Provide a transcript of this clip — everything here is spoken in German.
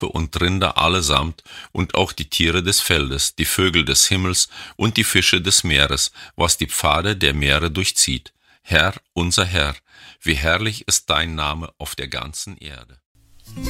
Schafe und Rinder allesamt und auch die Tiere des Feldes, die Vögel des Himmels und die Fische des Meeres, was die Pfade der Meere durchzieht. Herr, unser Herr, wie herrlich ist dein Name auf der ganzen Erde.